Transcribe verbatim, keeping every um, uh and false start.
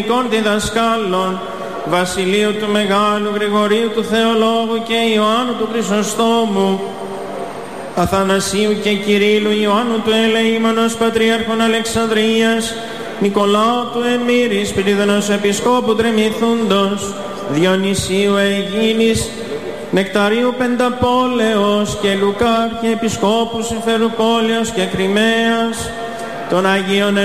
διδασκάλων, Βασιλείου του Μεγάλου, Γρηγορίου του Θεολόγου και Ιωάννου του Χρυσοστόμου, Αθανασίου και Κυρίλλου, Ιωάννου του Ελεήμονος, Πατριάρχων Αλεξανδρίας, Νικολάου του Εμμύρης, Σπυρίδωνος Επισκόπου Τρεμηθούντος, Διονυσίου Αιγίνης, Νεκταρίου Πενταπόλεως και Λουκά και Επισκόπου Συμφεροπόλεως και Κριμαίας, των Αγίων